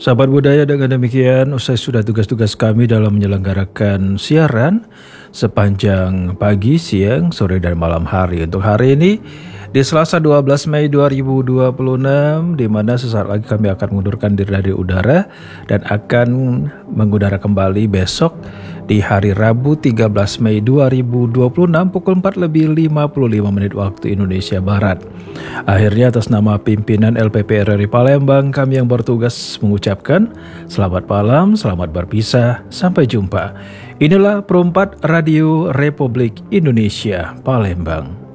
Sahabat budaya, dengan demikian usai sudah tugas-tugas kami dalam menyelenggarakan siaran sepanjang pagi, siang, sore, dan malam hari. Untuk hari ini di Selasa 12 Mei 2026, di mana sesaat lagi kami akan mengundurkan diri dari udara dan akan mengudara kembali besok di hari Rabu 13 Mei 2026 pukul 4:55 waktu Indonesia Barat. Akhirnya atas nama pimpinan LPP RRI Palembang, kami yang bertugas mengucapkan selamat malam, selamat berpisah, sampai jumpa. Inilah Perempat Radio Republik Indonesia Palembang.